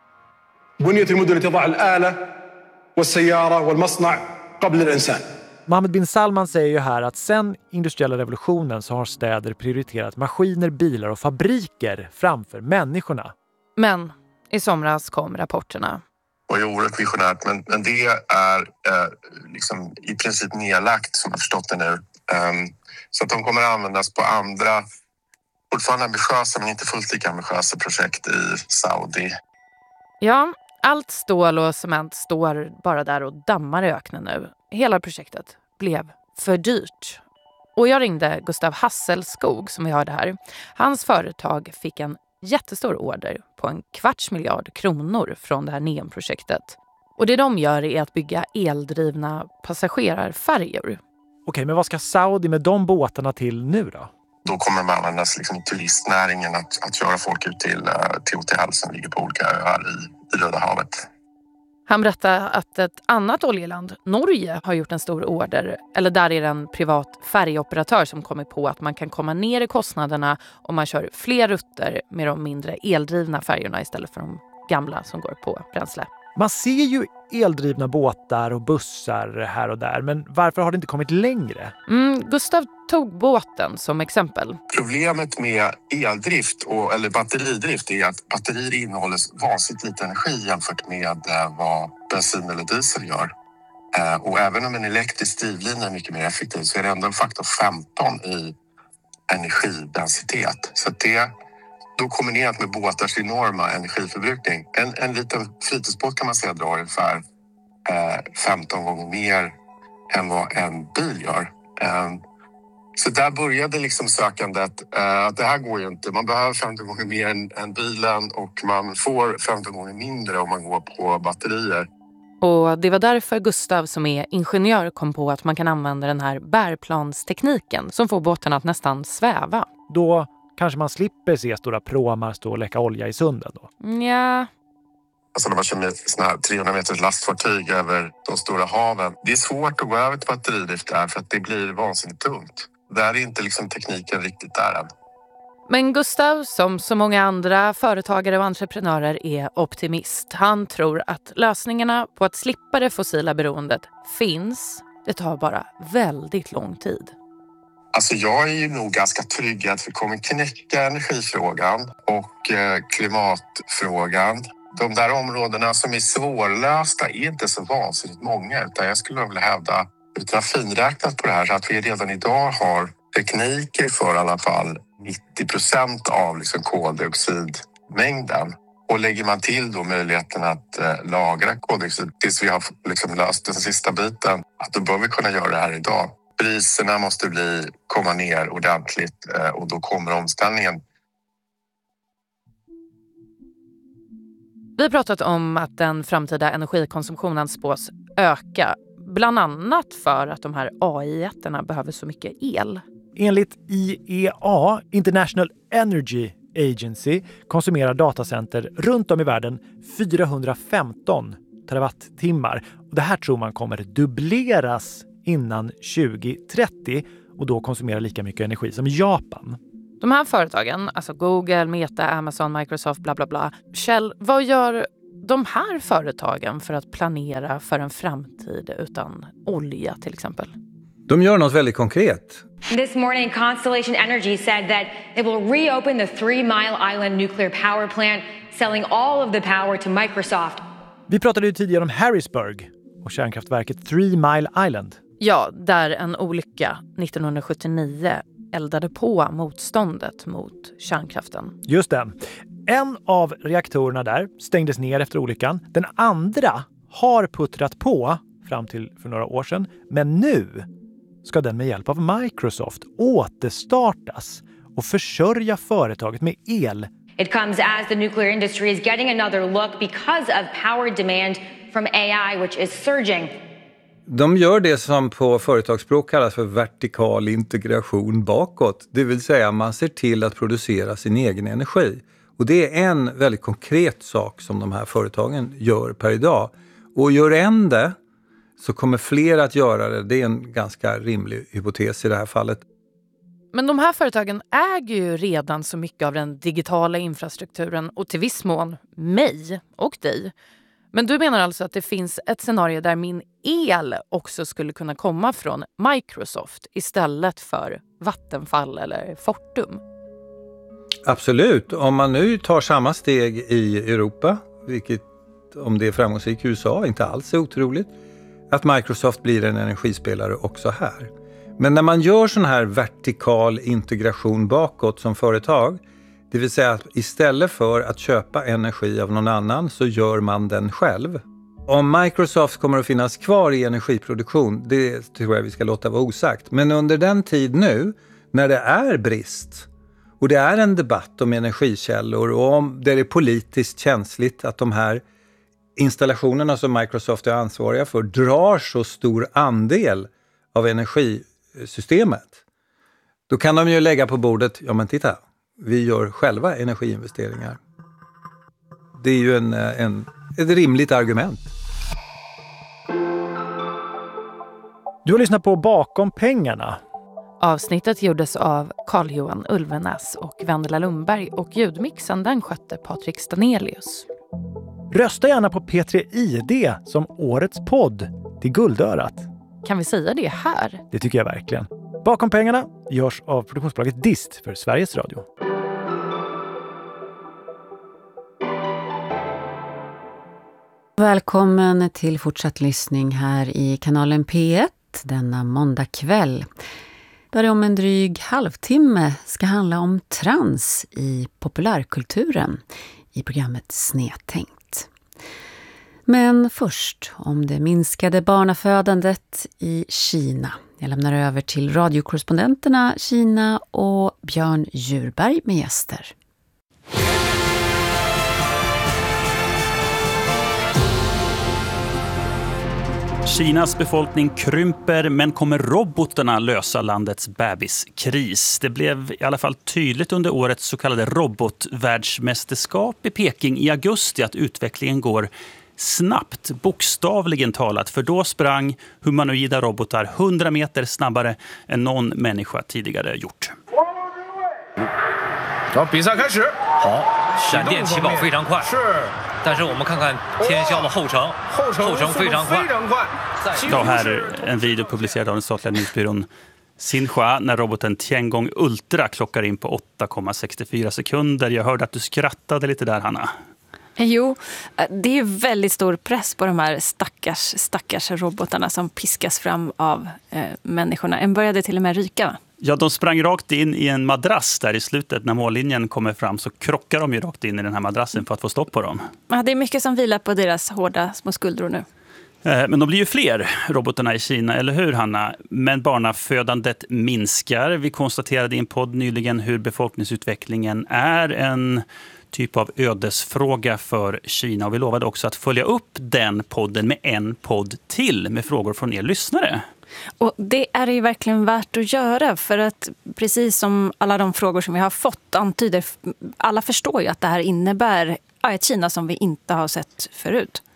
Mohammed bin Salman säger ju här att sen industriella revolutionen så har städer prioriterat maskiner, bilar och fabriker framför människorna. Men i somras kom rapporterna. Det var ju oerhört visionärt, men, men det är eh, liksom i princip nedlagt som jag förstått det nu. Um, så att de kommer att användas på andra, fortfarande ambitiösa men inte fullt lika ambitiösa projekt i Saudi. Ja, allt stål och cement står bara där och dammar i öknen nu. Hela projektet blev för dyrt. Och jag ringde Gustav Hasselskog som vi hörde här. Hans företag fick en jättestor order på en kvarts miljard kronor från det här NEOM-projektet. Och det de gör är att bygga eldrivna passagerarfärjor. Okej, men vad ska Saudi med de båtarna till nu då? Då kommer de användas liksom i turistnäringen att, att köra folk ut till, till hotell som ligger på olika öar i, i Röda havet. Han berättade att ett annat oljeland, Norge, har gjort en stor order. Eller där är det en privat färjeoperatör som kommer på att man kan komma ner i kostnaderna om man kör fler rutter med de mindre eldrivna färjorna istället för de gamla som går på bränsle. Man ser ju eldrivna båtar och bussar här och där, men varför har det inte kommit längre? Mm, Gustav tog båten som exempel. Problemet med eldrift och, eller batteridrift är att batterier innehåller vansinnigt lite energi jämfört med eh, vad bensin eller diesel gör. Eh, och även om en elektrisk drivlina är mycket mer effektiv så är det ändå en faktor femton i energidensitet. Så det då kombinerat med båtars enorma energiförbrukning. En, en liten fritidsbåt kan man säga drar ungefär eh, femton gånger mer än vad en bil gör. Eh, så där började liksom sökandet eh, att det här går ju inte. Man behöver femton gånger mer än, än bilen och man får femton gånger mindre om man går på batterier. Och det var därför Gustav som är ingenjör kom på att man kan använda den här bärplanstekniken som får båten att nästan sväva. Då kanske man slipper se stora pråmar stå och läcka olja i sunden då? Ja. Alltså när man kör med såna här trehundra meters lastfartyg över de stora haven. Det är svårt att gå över till batteridrift där för att det blir vansinnigt tungt. Där är inte liksom tekniken riktigt där än. Men Gustav, som så många andra företagare och entreprenörer, är optimist. Han tror att lösningarna på att slippa det fossila beroendet finns. Det tar bara väldigt lång tid. Alltså jag är ju nog ganska trygg att vi kommer knäcka energifrågan och eh, klimatfrågan. De där områdena som är svårlösta är inte så vansinnigt många, utan jag skulle vilja hävda, utan att finräknat på det här, så att vi redan idag har tekniker för i alla fall nittio procent av liksom koldioxidmängden. Och lägger man till då möjligheten att eh, lagra koldioxid tills vi har liksom löst den sista biten, att då bör vi kunna göra det här idag. Priserna måste bli, komma ner ordentligt eh, och då kommer omställningen. Vi har pratat om att den framtida energikonsumtionen spås öka. Bland annat för att de här A I-jättarna behöver så mycket el. Enligt I E A, International Energy Agency, konsumerar datacenter runt om i världen fyrahundrafemton terawattimmar. Och det här tror man kommer dubbleras innan tjugo trettio och då konsumera lika mycket energi som Japan. De här företagen, alltså Google, Meta, Amazon, Microsoft, bla bla bla. Kjell, vad gör de här företagen för att planera för en framtid utan olja till exempel? De gör något väldigt konkret. This morning, Constellation Energy said that it will reopen the Three Mile Island nuclear power plant, selling all of the power to Microsoft. Vi pratade ju tidigare om Harrisburg och kärnkraftverket Three Mile Island. Ja, där en olycka nittonhundrasjuttionio eldade på motståndet mot kärnkraften. Just det. En av reaktorerna där stängdes ner efter olyckan. Den andra har puttrat på fram till för några år sedan. Men nu ska den med hjälp av Microsoft återstartas och försörja företaget med el. It comes as the nuclear industry is getting another look because of power demand from A I, which is surging. De gör det som på företagsspråk kallas för vertikal integration bakåt. Det vill säga man ser till att producera sin egen energi. Och det är en väldigt konkret sak som de här företagen gör per idag. Och gör en det så kommer fler att göra det. Det är en ganska rimlig hypotes i det här fallet. Men de här företagen äger ju redan så mycket av den digitala infrastrukturen och till viss mån mig och dig. Men du menar alltså att det finns ett scenario där min el också skulle kunna komma från Microsoft istället för Vattenfall eller Fortum? Absolut. Om man nu tar samma steg i Europa, vilket om det är framgångsrikt i U S A inte alls är otroligt, att Microsoft blir en energispelare också här. Men när man gör sån här vertikal integration bakåt som företag, det vill säga att istället för att köpa energi av någon annan så gör man den själv. Om Microsoft kommer att finnas kvar i energiproduktion, det tror jag vi ska låta vara osagt. Men under den tid nu, när det är brist och det är en debatt om energikällor och om det är politiskt känsligt att de här installationerna som Microsoft är ansvariga för drar så stor andel av energisystemet, då kan de ju lägga på bordet, ja men titta, vi gör själva energiinvesteringar. Det är ju en, en, ett rimligt argument. Du har lyssnat på Bakom pengarna. Avsnittet gjordes av Carl-Johan Ulvenäs och Vendela Lundberg och ljudmixen den skötte Patrik Stanelius. Rösta gärna på P tre I D som årets podd till Guldörat. Kan vi säga det här? Det tycker jag verkligen. Bakom pengarna görs av produktionsbolaget Dist för Sveriges Radio. Välkommen till fortsatt lyssning här i kanalen P ett denna måndag kväll. Där det om en dryg halvtimme ska handla om trans i populärkulturen i programmet Snedtänkt. Men först om det minskade barnafödandet i Kina. Jag lämnar över till radiokorrespondenterna Kina och Björn Djurberg med gäster. Kinas befolkning krymper, men kommer robotarna lösa landets bebiskris? Det blev i alla fall tydligt under årets så kallade robotvärldsmästerskap i Peking i augusti att utvecklingen går snabbt, bokstavligen talat. För då sprang humanoida robotar hundra meter snabbare än någon människa tidigare gjort. Ja, 比赛开始。好，闪电起跑非常快。是。但是我们看看天霄的后程，后程非常快。 Ja, här är en video publicerad av den statliga nyhetsbyrån Xinhua när roboten Tiangong Ultra klockar in på åtta komma sextiofyra sekunder. Jag hörde att du skrattade lite där, Hanna. Jo, det är ju väldigt stor press på de här stackars, stackars robotarna som piskas fram av eh, människorna. En började till och med ryka, va? Ja, de sprang rakt in i en madrass där i slutet. När mållinjen kommer fram så krockar de ju rakt in i den här madrassen för att få stopp på dem. Ja, det är mycket som vilar på deras hårda små skuldror nu. Men de blir ju fler, robotarna i Kina, eller hur Hanna? Men barnafödandet minskar. Vi konstaterade i en podd nyligen hur befolkningsutvecklingen är en typ av ödesfråga för Kina. Och vi lovade också att följa upp den podden med en podd till med frågor från er lyssnare. Och det är ju verkligen värt att göra, för att precis som alla de frågor som vi har fått antyder, alla förstår ju att det här innebär ett Kina som vi inte har sett förut.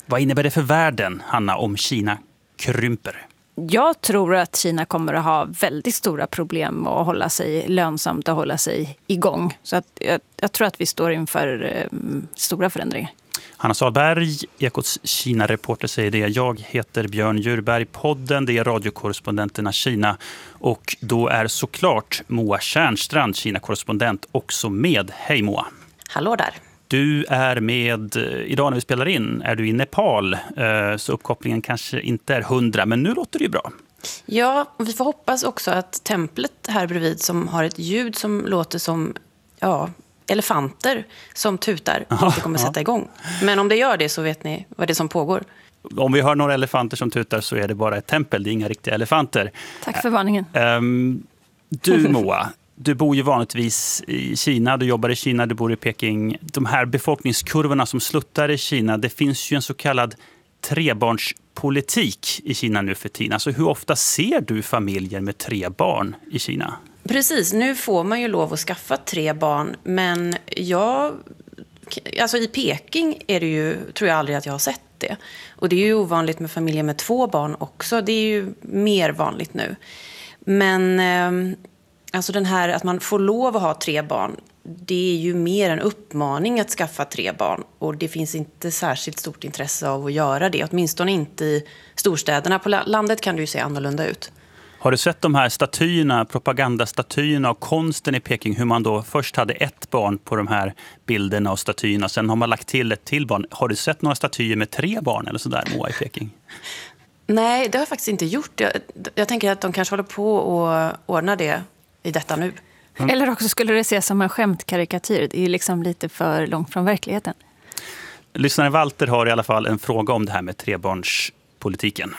Vad innebär det för världen, Hanna, om Kina krymper? Jag tror att Kina kommer att ha väldigt stora problem med att hålla sig lönsamt och hålla sig igång. Så att jag, jag tror att vi står inför eh, stora förändringar. Hanna Salberg, Ekots Kina-reporter, säger det. Jag heter Björn Djurberg. Podden, det är radiokorrespondenterna Kina. Och då är såklart Moa Tjärnstrand, Kina-korrespondent, också med. Hej Moa! Hallå där! Du är med, idag när vi spelar in, är du i Nepal. Så uppkopplingen kanske inte är hundra, men nu låter det ju bra. Ja, vi får hoppas också att templet här bredvid som har ett ljud som låter som... ja. elefanter som tutar Aha, inte kommer ja. sätta igång. Men om det gör det så vet ni vad det är som pågår. Om vi hör några elefanter som tutar så är det bara ett tempel, det är inga riktiga elefanter. Tack för varningen. Um, du Moa, du bor ju vanligtvis i Kina, du jobbar i Kina, du bor i Peking. De här befolkningskurvorna som sluttar i Kina, det finns ju en så kallad trebarnspolitik i Kina nu för tiden. Alltså hur ofta ser du familjer med tre barn i Kina? Precis, nu får man ju lov att skaffa tre barn, men jag, alltså i Peking är det ju, tror jag aldrig att jag har sett det. Och det är ju ovanligt med familjer med två barn också, det är ju mer vanligt nu. Men eh, alltså den här att man får lov att ha tre barn, det är ju mer en uppmaning att skaffa tre barn. Och det finns inte särskilt stort intresse av att göra det, åtminstone inte i storstäderna. På landet kan det ju se annorlunda ut. Har du sett de här statyerna, propagandastatyerna och konsten i Peking, hur man då först hade ett barn på de här bilderna och statyerna, sen har man lagt till ett till barn. Har du sett några statyer med tre barn eller sådär, Moa, i Peking? Nej, det har jag faktiskt inte gjort. Jag, jag tänker att de kanske håller på att ordna det i detta nu. Mm. Eller också skulle det ses som en skämtkarikatyr. Det är liksom lite för långt från verkligheten. Lyssnaren Walter har i alla fall en fråga om det här med trebarnspolitiken.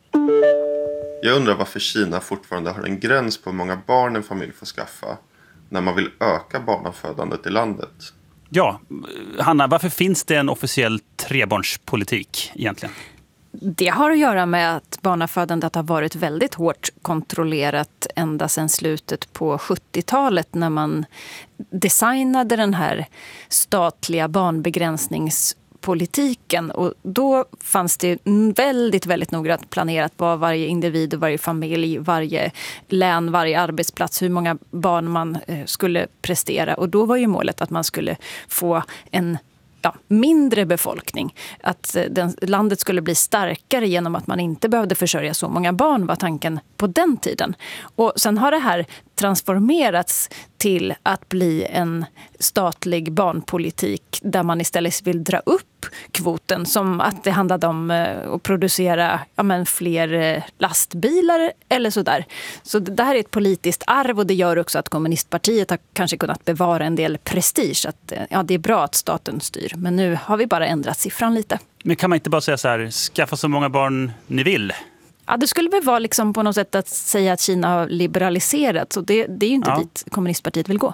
Jag undrar varför Kina fortfarande har en gräns på hur många barn en familj får skaffa när man vill öka barnafödandet i landet. Ja, Hanna, varför finns det en officiell trebarnspolitik egentligen? Det har att göra med att barnafödandet har varit väldigt hårt kontrollerat ända sedan slutet på sjuttiotalet när man designade den här statliga barnbegränsningspolitiken. Och då fanns det väldigt, väldigt noggrant planerat vad varje individ och varje familj, varje län, varje arbetsplats, hur många barn man skulle prestera. Och då var ju målet att man skulle få en Ja, mindre befolkning. Att den, landet skulle bli starkare genom att man inte behövde försörja så många barn var tanken på den tiden. Och sen har det här transformerats till att bli en statlig barnpolitik där man istället vill dra upp kvoten, som att det handlade om att producera ja, men fler lastbilar eller sådär. Så det här är ett politiskt arv och det gör också att kommunistpartiet har kanske kunnat bevara en del prestige. Att, ja, det är bra att staten styr, men nu har vi bara ändrat siffran lite. Men kan man inte bara säga så här, skaffa så många barn ni vill? Ja, det skulle väl vara liksom på något sätt att säga att Kina har liberaliserats, och det, det är ju inte ja. dit kommunistpartiet vill gå.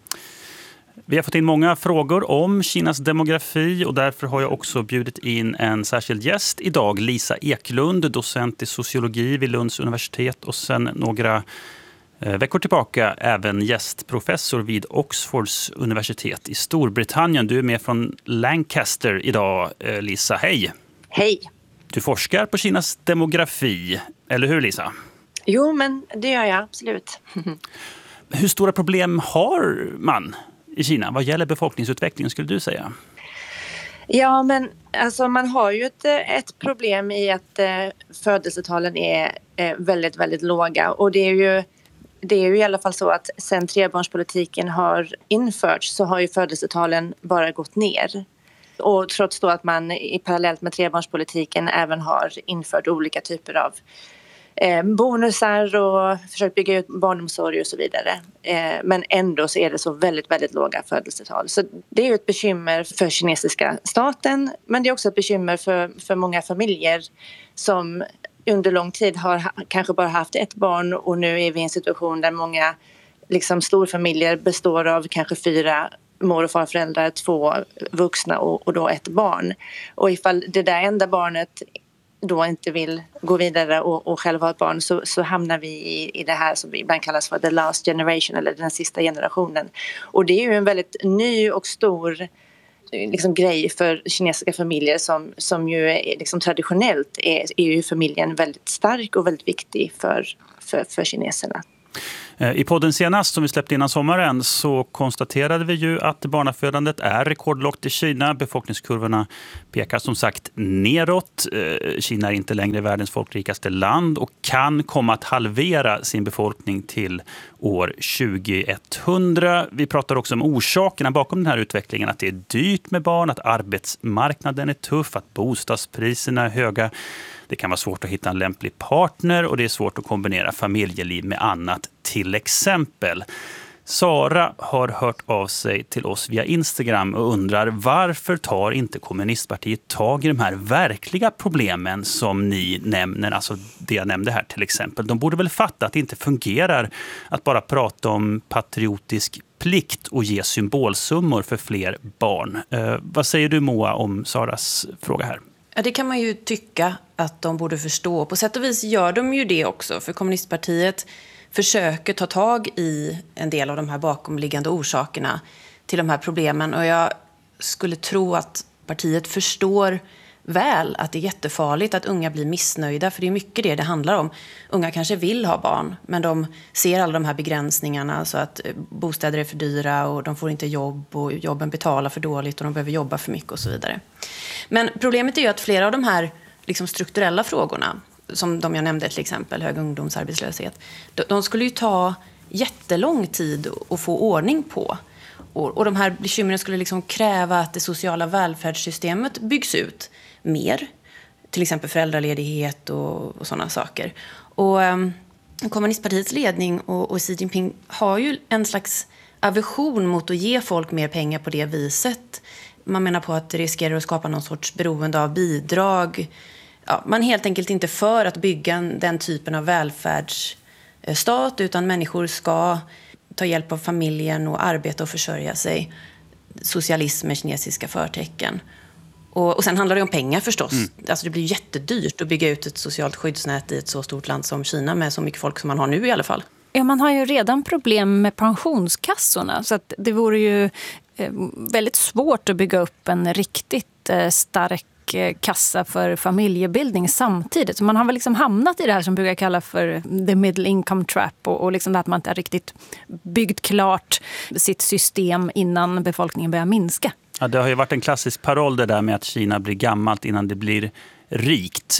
Vi har fått in många frågor om Kinas demografi och därför har jag också bjudit in en särskild gäst idag, Lisa Eklund, docent i sociologi vid Lunds universitet och sen några eh, veckor tillbaka även gästprofessor vid Oxfords universitet i Storbritannien. Du är med från Lancaster idag, eh, Lisa. Hej! Hej! Du forskar på Kinas demografi, eller hur Lisa? Jo, men det gör jag absolut. Hur stora problem har man i Kina vad gäller befolkningsutvecklingen, skulle du säga? Ja, men alltså man har ju ett, ett problem i att eh, födelsetalen är eh, väldigt, väldigt låga. Och det är ju det är ju i alla fall så att sen trebarnspolitiken har införts så har ju födelsetalen bara gått ner. Och trots då att man i parallellt med trebarnspolitiken även har infört olika typer av eh, bonusar och försökt bygga ut barnomsorg och så vidare. Eh, men ändå så är det så väldigt, väldigt låga födelsetal. Så det är ju ett bekymmer för kinesiska staten, men det är också ett bekymmer för, för många familjer som under lång tid har kanske bara haft ett barn, och nu är vi i en situation där många liksom, storfamiljer består av kanske fyra mor- och farföräldrar, två vuxna och, och då ett barn. Och ifall det där enda barnet då inte vill gå vidare och, och själv ha ett barn, så, så hamnar vi i, i det här som vi ibland kallas för the last generation, eller den sista generationen. Och det är ju en väldigt ny och stor liksom grej för kinesiska familjer som, som ju är, liksom traditionellt är, är ju familjen väldigt stark och väldigt viktig för, för, för kineserna. I podden senast som vi släppte innan sommaren så konstaterade vi ju att barnafödandet är rekordlågt i Kina. Befolkningskurvorna pekar som sagt neråt. Kina är inte längre världens folkrikaste land och kan komma att halvera sin befolkning till år tjugohundra. Vi pratar också om orsakerna bakom den här utvecklingen. Att det är dyrt med barn, att arbetsmarknaden är tuff, att bostadspriserna är höga. Det kan vara svårt att hitta en lämplig partner och det är svårt att kombinera familjeliv med annat, till exempel. Sara har hört av sig till oss via Instagram och undrar varför tar inte kommunistpartiet tag i de här verkliga problemen som ni nämner, alltså det jag nämnde här till exempel. De borde väl fatta att det inte fungerar att bara prata om patriotisk plikt och ge symbolsummor för fler barn. Eh, vad säger du Moa om Saras fråga här? Ja, det kan man ju tycka att de borde förstå. På sätt och vis gör de ju det också, för kommunistpartiet försöker ta tag i en del av de här bakomliggande orsakerna till de här problemen. Och jag skulle tro att partiet förstår väl att det är jättefarligt att unga blir missnöjda, för det är mycket det det handlar om. Unga kanske vill ha barn, men de ser alla de här begränsningarna, så att bostäder är för dyra och de får inte jobb och jobben betalar för dåligt och de behöver jobba för mycket och så vidare. Men problemet är ju att flera av de här liksom strukturella frågorna, som de jag nämnde till exempel, hög ungdomsarbetslöshet, de skulle ju ta jättelång tid att få ordning på. Och, och de här bekymren skulle liksom kräva att det sociala välfärdssystemet byggs ut mer. Till exempel föräldraledighet och, och sådana saker. Och um, kommunistpartiets ledning och, och Xi Jinping har ju en slags aversion mot att ge folk mer pengar på det viset. Man menar på att det riskerar att skapa någon sorts beroende av bidrag. Ja, man är helt enkelt inte för att bygga den typen av välfärdsstat, utan människor ska ta hjälp av familjen och arbeta och försörja sig. Socialism med kinesiska förtecken. Och, och sen handlar det om pengar förstås. Mm. Alltså det blir jättedyrt att bygga ut ett socialt skyddsnät i ett så stort land som Kina med så mycket folk som man har nu i alla fall. Ja, man har ju redan problem med pensionskassorna, så att det vore ju väldigt svårt att bygga upp en riktigt stark kassa för familjebildning samtidigt. Så man har väl liksom hamnat i det här som brukar kalla för the middle income trap, och, och liksom att man inte har riktigt byggt klart sitt system innan befolkningen börjar minska. Ja, det har ju varit en klassisk paroll det där med att Kina blir gammalt innan det blir rikt.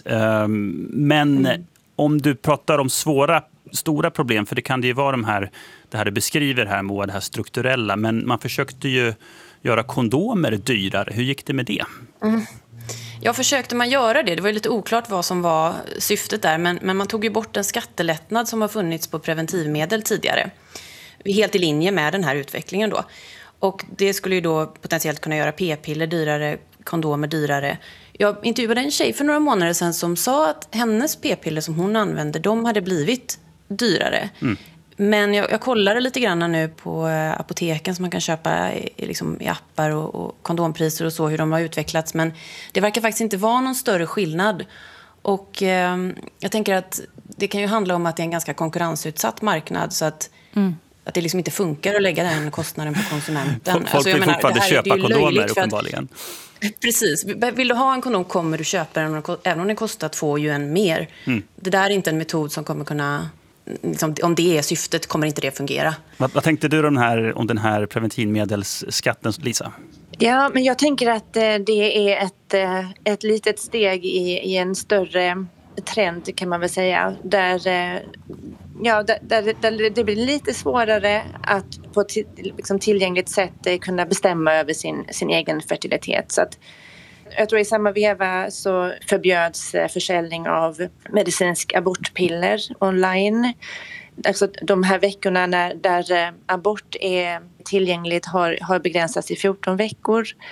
Men mm. om du pratar om svåra, stora problem, för det kan det ju vara de här, det här du beskriver här Moa, det här strukturella, men man försökte ju göra kondomer dyrare. Hur gick det med det? Mm. Ja, försökte man göra det. Det var ju lite oklart vad som var syftet där, men, men man tog ju bort en skattelättnad som har funnits på preventivmedel tidigare. Helt i linje med den här utvecklingen då. Och det skulle ju då potentiellt kunna göra p-piller dyrare, kondomer dyrare. Jag intervjuade en tjej för några månader sedan som sa att hennes p-piller som hon använde, de hade blivit dyrare. Mm. Men jag, jag kollade lite grann nu på apoteken som man kan köpa i, liksom i appar och, och kondompriser och så, hur de har utvecklats. Men det verkar faktiskt inte vara någon större skillnad. Och eh, jag tänker att det kan ju handla om att det är en ganska konkurrensutsatt marknad, så att, mm. att det liksom inte funkar att lägga den kostnaden på konsumenten. Folk alltså, jag vill fortfarande köpa kondomer uppenbarligen. Precis. Vill du ha en kondom kommer du köpa den, även om den kostar två yuan mer. Mm. Det där är inte en metod som kommer kunna... Liksom, om det är syftet kommer inte det fungera. Vad, vad tänkte du om den här, om den här preventivmedelsskatten, Lisa? Ja, men jag tänker att eh, det är ett, eh, ett litet steg i, i en större trend, kan man väl säga. Där, eh, ja, där, där, där det blir lite svårare att på ett liksom, tillgängligt sätt eh, kunna bestämma över sin, sin egen fertilitet. Så att jag tror i samma veva så förbjöds försäljning av medicinsk abortpiller online. Alltså de här veckorna när, där abort är tillgängligt har, har begränsats i fjorton veckor.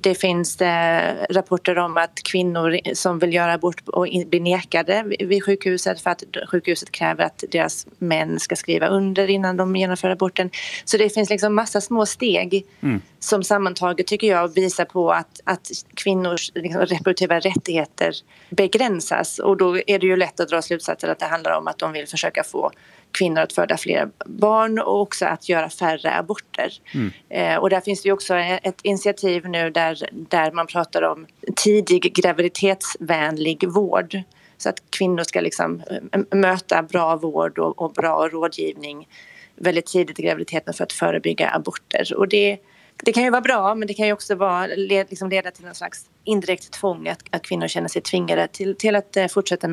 Det finns eh, rapporter om att kvinnor som vill göra abort och in, blir nekade vid, vid sjukhuset för att sjukhuset kräver att deras män ska skriva under innan de genomför aborten. Så det finns liksom massa små steg mm. som sammantaget tycker jag visar på att, att kvinnors liksom, reproduktiva rättigheter begränsas. Och då är det ju lätt att dra slutsatser att det handlar om att de vill försöka få kvinnor att föda fler barn och också att göra färre aborter. Mm. Eh, och där finns det ju också ett initiativ nu där, där man pratar om tidig graviditetsvänlig vård. Så att kvinnor ska liksom möta bra vård och, och bra rådgivning väldigt tidigt i graviditeten för att förebygga aborter. Och det, det kan ju vara bra, men det kan ju också vara, led, liksom leda till en slags indirekt tvång att, att kvinnor känner sig tvingade till, till att fortsätta